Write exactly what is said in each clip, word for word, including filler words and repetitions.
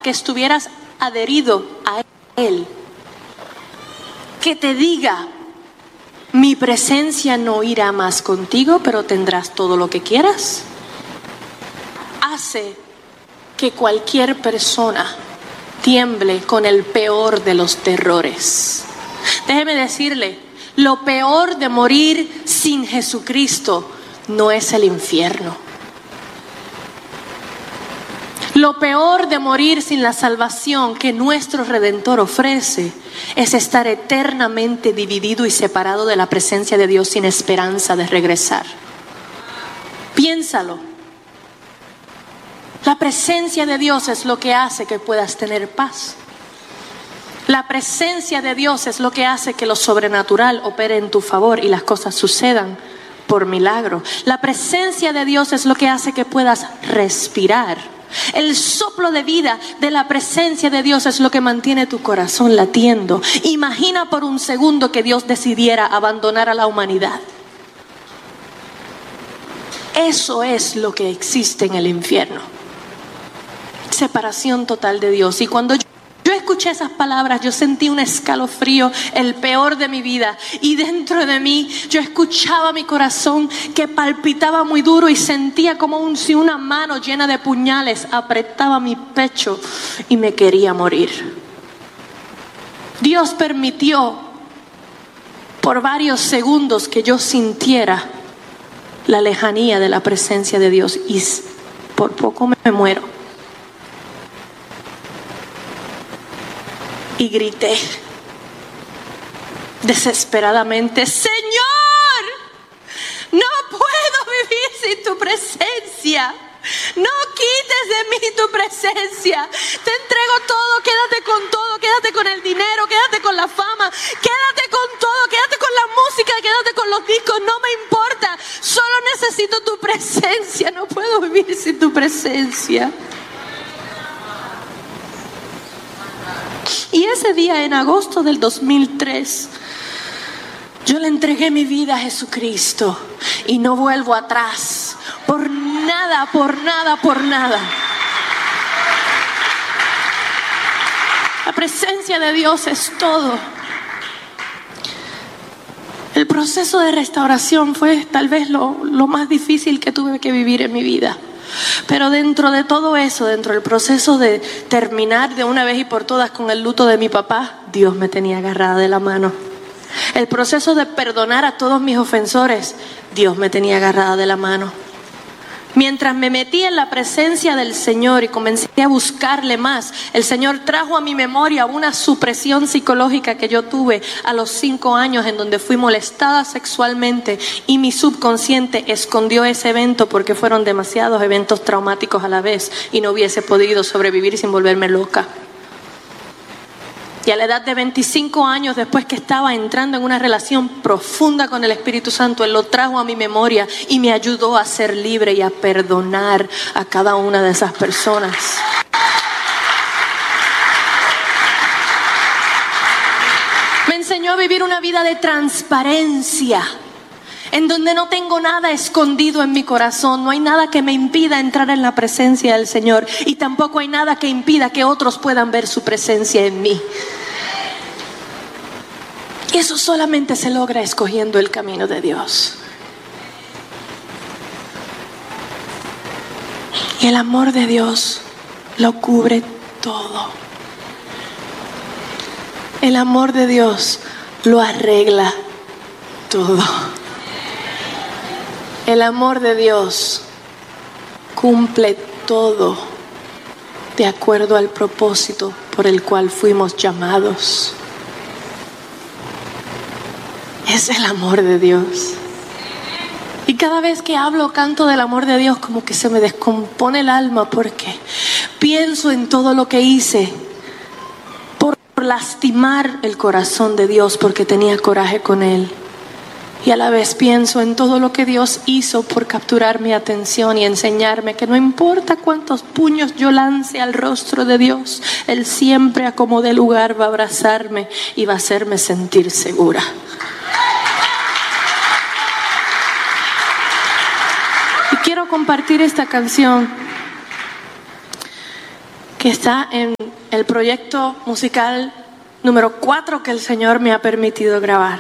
que estuvieras adherido a Él, que te diga: mi presencia no irá más contigo, pero tendrás todo lo que quieras, hace que cualquier persona tiemble con el peor de los terrores. Déjeme decirle, lo peor de morir sin Jesucristo no es el infierno. Lo peor de morir sin la salvación que nuestro Redentor ofrece es estar eternamente dividido y separado de la presencia de Dios sin esperanza de regresar. Piénsalo. La presencia de Dios es lo que hace que puedas tener paz. La presencia de Dios es lo que hace que lo sobrenatural opere en tu favor y las cosas sucedan por milagro. La presencia de Dios es lo que hace que puedas respirar. El soplo de vida de la presencia de Dios es lo que mantiene tu corazón latiendo. Imagina por un segundo que Dios decidiera abandonar a la humanidad. Eso es lo que existe en el infierno. Separación total de Dios. Y cuando yo Yo escuché esas palabras, yo sentí un escalofrío, el peor de mi vida. Y dentro de mí, yo escuchaba mi corazón que palpitaba muy duro y sentía como un, si una mano llena de puñales apretaba mi pecho y me quería morir. Dios permitió por varios segundos que yo sintiera la lejanía de la presencia de Dios y por poco me muero. Y grité desesperadamente: Señor, no puedo vivir sin tu presencia. No quites de mí tu presencia. Te entrego todo, quédate con todo, quédate con el dinero, quédate con la fama, quédate con todo, quédate con la música, quédate con los discos, no me importa. Solo necesito tu presencia, no puedo vivir sin tu presencia. Y ese día, en agosto del dos mil tres, yo le entregué mi vida a Jesucristo y no vuelvo atrás, por nada, por nada, por nada. La presencia de Dios es todo. El proceso de restauración fue tal vez lo, lo más difícil que tuve que vivir en mi vida. Pero dentro de todo eso, dentro del proceso de terminar de una vez y por todas con el luto de mi papá, Dios me tenía agarrada de la mano. El proceso de perdonar a todos mis ofensores, Dios me tenía agarrada de la mano. Mientras me metí en la presencia del Señor y comencé a buscarle más, el Señor trajo a mi memoria una supresión psicológica que yo tuve a los cinco años, en donde fui molestada sexualmente y mi subconsciente escondió ese evento porque fueron demasiados eventos traumáticos a la vez y no hubiese podido sobrevivir sin volverme loca. Y a la edad de veinticinco años, después que estaba entrando en una relación profunda con el Espíritu Santo, Él lo trajo a mi memoria y me ayudó a ser libre y a perdonar a cada una de esas personas. Me enseñó a vivir una vida de transparencia, en donde no tengo nada escondido en mi corazón, no hay nada que me impida entrar en la presencia del Señor y tampoco hay nada que impida que otros puedan ver su presencia en mí. Y eso solamente se logra escogiendo el camino de Dios. Y el amor de Dios lo cubre todo. El amor de Dios lo arregla todo. El amor de Dios cumple todo de acuerdo al propósito por el cual fuimos llamados. Es el amor de Dios. Y cada vez que hablo o canto del amor de Dios, como que se me descompone el alma, porque pienso en todo lo que hice por lastimar el corazón de Dios, porque tenía coraje con Él. Y a la vez pienso en todo lo que Dios hizo por capturar mi atención y enseñarme que no importa cuántos puños yo lance al rostro de Dios, Él siempre a como dé lugar va a abrazarme y va a hacerme sentir segura. Y quiero compartir esta canción que que está en el proyecto musical número cuatro que el Señor me ha permitido grabar.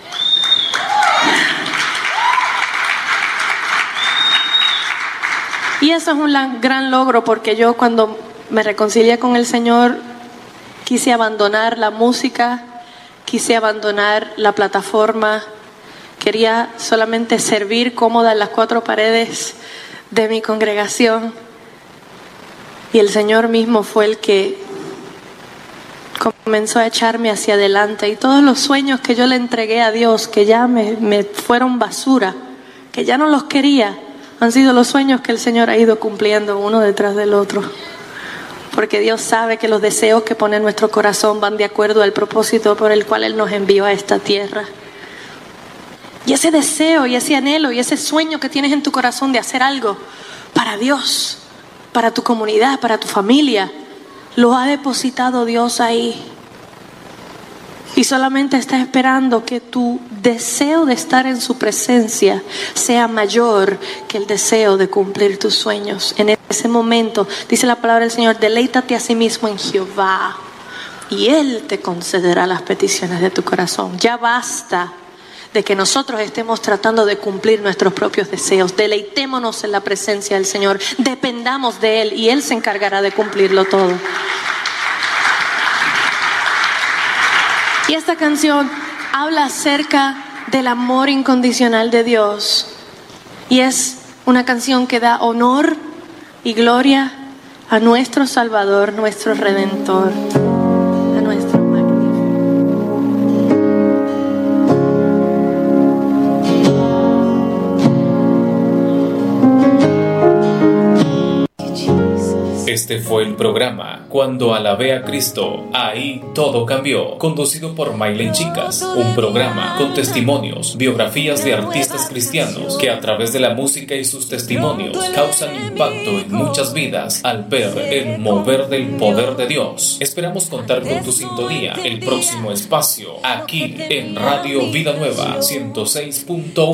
Y eso es un gran logro, porque yo cuando me reconcilié con el Señor quise abandonar la música, quise abandonar la plataforma, quería solamente servir cómoda en las cuatro paredes de mi congregación. Y el Señor mismo fue el que comenzó a echarme hacia adelante. Y todos los sueños que yo le entregué a Dios, que ya me, me fueron basura, que ya no los quería, han sido los sueños que el Señor ha ido cumpliendo uno detrás del otro. Porque Dios sabe que los deseos que pone en nuestro corazón van de acuerdo al propósito por el cual Él nos envió a esta tierra. Y ese deseo y ese anhelo y ese sueño que tienes en tu corazón de hacer algo para Dios, para tu comunidad, para tu familia, lo ha depositado Dios ahí. Y solamente está esperando que tu deseo de estar en su presencia sea mayor que el deseo de cumplir tus sueños. En ese momento, dice la palabra del Señor, deleítate a sí mismo en Jehová y Él te concederá las peticiones de tu corazón. Ya basta de que nosotros estemos tratando de cumplir nuestros propios deseos. Deleitémonos en la presencia del Señor, dependamos de Él y Él se encargará de cumplirlo todo. Y esta canción habla acerca del amor incondicional de Dios. Y es una canción que da honor y gloria a nuestro Salvador, nuestro Redentor, a nuestro magnífico. Este fue el programa Cuando alabé a Cristo, ahí todo cambió, conducido por Maylen Chicas, un programa con testimonios, biografías de artistas cristianos que a través de la música y sus testimonios causan impacto en muchas vidas al ver el mover del poder de Dios. Esperamos contar con tu sintonía el próximo espacio aquí en Radio Vida Nueva ciento seis punto uno.